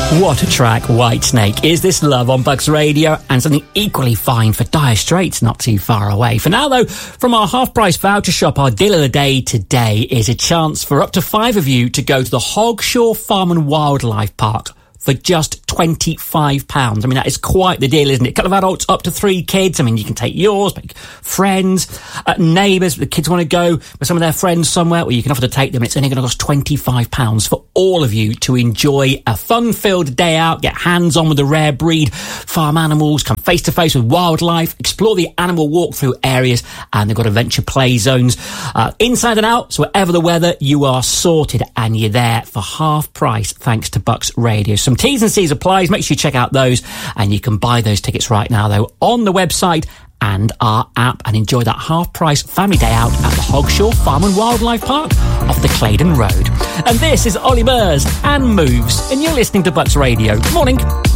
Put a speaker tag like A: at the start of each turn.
A: What a track, Whitesnake. Is This Love on Bucks Radio, and something equally fine for Dire Straits not too far away. For now, though, from our half-price voucher shop, our deal of the day today is a chance for up to 5 of you to go to the Hogshaw Farm and Wildlife Park for just £25. I mean, that is quite the deal, isn't it? A couple of adults, up to 3 kids. I mean, you can take yours, make friends, neighbours. The kids want to go with some of their friends somewhere, or you can offer to take them. It's only going to cost £25 for all of you to enjoy a fun-filled day out, get hands-on with the rare breed farm animals, come face-to-face with wildlife, explore the animal walk-through areas, and they've got adventure play zones inside and out. So whatever the weather, you are sorted, and you're there for half price thanks to Bucks Radio. Some T's and C's applies. Make sure you check out those, and you can buy those tickets right now, though, on the website and our app, and enjoy that half-price family day out at the Hogshaw Farm and Wildlife Park off the Claydon Road. And this is Ollie Murs and Moves, and you're listening to Bucks Radio. Good morning.